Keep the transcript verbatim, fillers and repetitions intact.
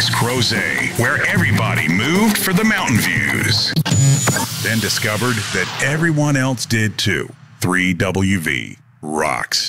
Alex Crozet, where everybody moved for the mountain views. Then discovered that everyone else did too. three W V rocks.